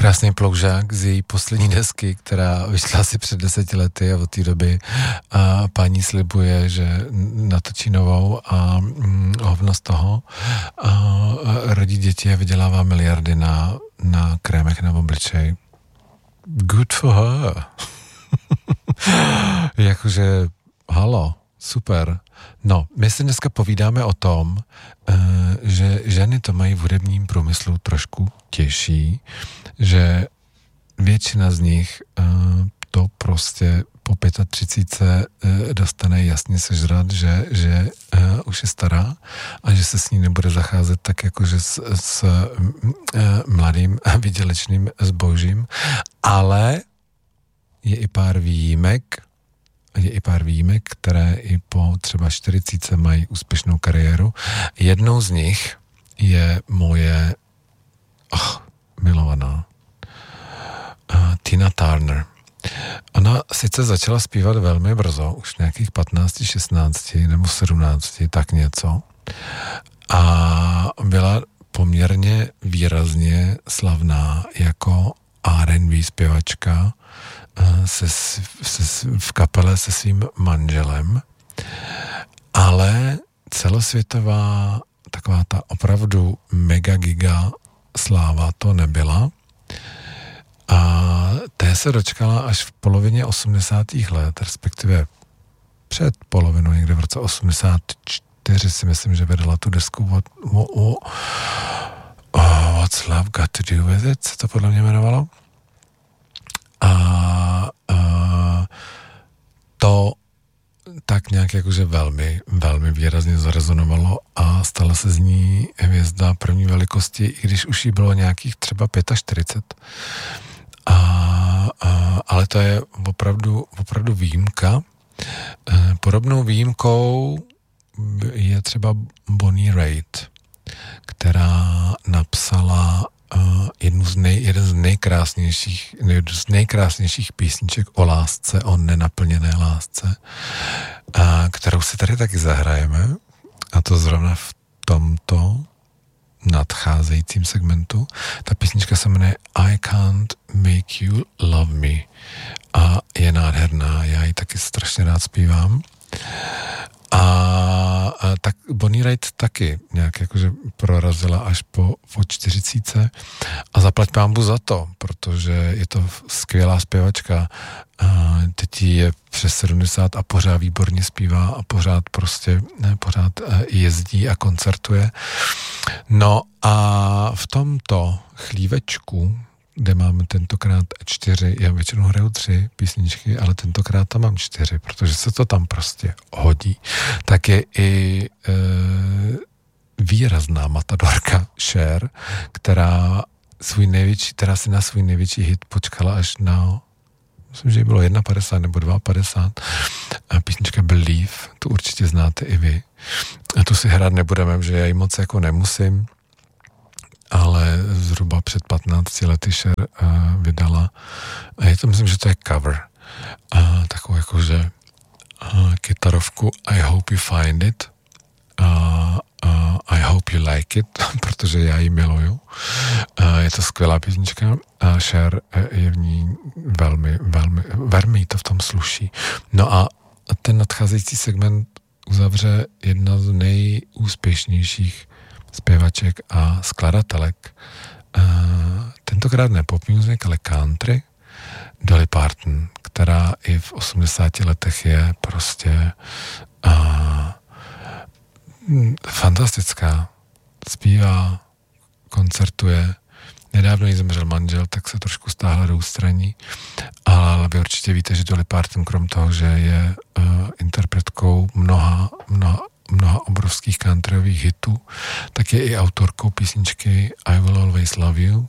krásný ploužák z její poslední desky, která vyšla asi před 10 lety a od té doby paní slibuje, že natočí novou a hovno z toho rodí děti a vydělává miliardy na krémech na obličej. Good for her. Jakože, halo, super. No, my si dneska povídáme o tom, že ženy to mají v hudebním průmyslu trošku těžší, že většina z nich to prostě po 35 dostane jasně sežrat, že už je stará a že se s ní nebude zacházet tak jakože s mladým výdělečným zbožím, ale je i pár výjimek, které i po třeba 40 mají úspěšnou kariéru. Jednou z nich je moje milovaná Tina Turner. Ona sice začala zpívat velmi brzo, už nějakých 15, 16 nebo 17, tak něco. A byla poměrně výrazně slavná jako R&B zpěvačka v kapele se svým manželem, ale celosvětová taková ta opravdu mega giga sláva to nebyla. A té se dočkala až v polovině 80. let, respektive před polovinou, někde v roce 84 si myslím, že vydala tu desku What's Love Got to Do With It, se to podle mě jmenovalo. A to tak nějak jakože velmi, velmi výrazně zarezonovalo a stala se z ní hvězda první velikosti, i když už jí bylo nějakých třeba 45. Ale to je opravdu výjimka. Podobnou výjimkou je třeba Bonnie Raitt, která napsala jednu z nejkrásnějších písniček o lásce, o nenaplněné lásce, kterou si tady taky zahrajeme, a to zrovna v tomto nadcházejícím segmentu. Ta písnička se jmenuje I Can't Make You Love Me a je nádherná, já ji taky strašně rád zpívám. A tak Bonnie Raitt taky nějak jakože prorazila až po 40 a zaplať pánbu za to, protože je to skvělá zpěvačka. Teď je přes 70 a pořád výborně zpívá a pořád jezdí a koncertuje. No a v tomto chlívečku, kde máme tentokrát 4, já většinou hraju 3 písničky, ale tentokrát tam mám 4, protože se to tam prostě hodí, tak je i výrazná matadorka Cher, která si na svůj největší hit počkala až na, myslím, že bylo 51 nebo 52. Písnička Believe, tu určitě znáte i vy. A tu si hrát nebudeme, že já ji moc jako nemusím, ale zhruba před 15 lety Cher vydala, a je to, myslím, že to je cover, takovou jakože kytarovku I Hope You Find It, I Hope You Like It, protože já ji miluju. Je to skvělá písnička a Cher je v ní velmi to v tom sluší. No a ten nadcházející segment uzavře jedna z nejúspěšnějších zpěvaček a skladatelek. Tentokrát ne pop music, ale country, Dolly Parton, která i v 80 letech je prostě fantastická. Zpívá, koncertuje. Nedávno jí zemřel manžel, tak se trošku stáhla do ústraní, ale vy určitě víte, že Dolly Parton, krom toho, že je interpretkou mnoha obrovských countryových hitů, tak je i autorkou písničky I Will Always Love You,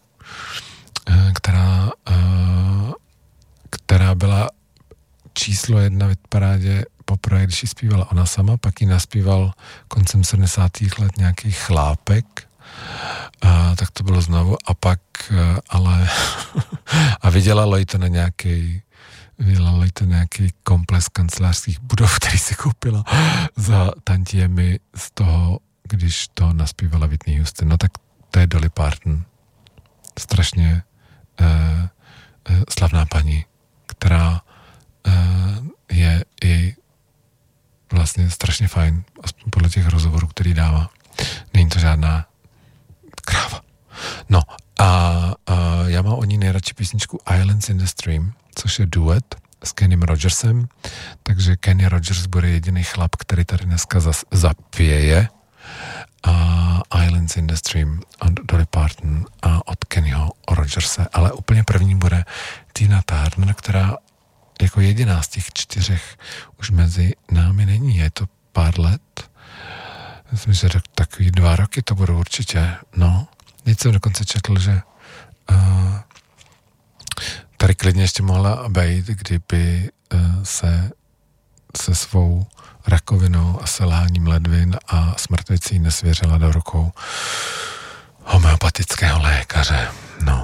která byla číslo 1 v hitparádě poprvé, když ji zpívala ona sama, pak ji naspíval koncem 70. let nějaký chlápek, tak to bylo znovu, a pak ale a vydělalo jí to na nějaký komplex kancelářských budov, který si koupila za tantiemy z toho, když to naspívala Whitney Houston. No tak to je Dolly Parton. Strašně slavná paní, která je i vlastně strašně fajn, aspoň podle těch rozhovorů, který dává. Není to žádná kráva. No a já mám o ní nejradši písničku Islands in the Stream, což je duet s Kenym Rogersem, takže Kenny Rogers bude jediný chlap, který tady dneska zapěje Islands in the Stream od Dolly Parton a od Kennyho Rogerse, ale úplně první bude Tina Turner, která jako jediná z těch 4 už mezi námi není. Je to pár let. Myslím, že takový 2 roky to budou určitě. No, teď jsem dokonce četl, že tady klidně ještě mohla být, kdyby se svou rakovinou a selháním ledvin a smrtvicí nesvěřila do rukou homeopatického lékaře. No.